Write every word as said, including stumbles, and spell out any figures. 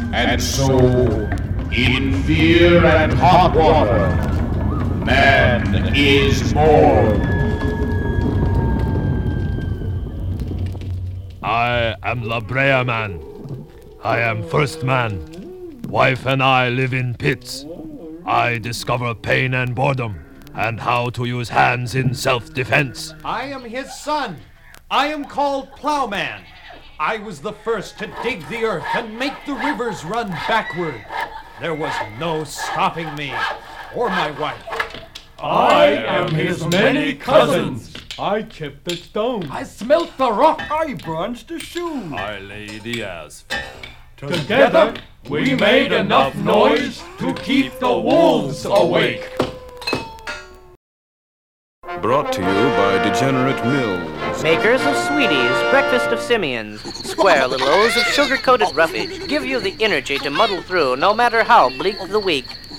And so, in fear and hot water, man is born. I am La Brea Man. I am first man. Wife and I live in pits. I discover pain and boredom, and how to use hands in self-defense. I am his son. I am called Plowman. I was the first to dig the earth and make the rivers run backward. There was no stopping me, or my wife. I am his many cousins. I kept the stone. I smelt the rock. I branched the shoe. I lay the asphalt. Together, we made enough noise to keep the wolves awake. Brought to you by Degenerate Mills. Makers of Sweeties, Breakfast of Simians, square little O's of sugar-coated roughage give you the energy to muddle through no matter how bleak the week.